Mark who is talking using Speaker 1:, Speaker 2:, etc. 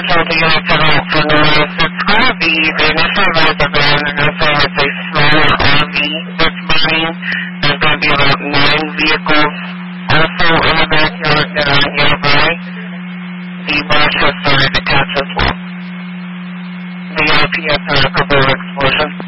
Speaker 1: specialty units are out for notice. It's going to be, they initially wrote the van and they're saying it's a smaller RV that's burning. There's going to be about 9 vehicles also in the backyard that are nearby. The brush has started to catch as well. The RPS had a couple of explosions.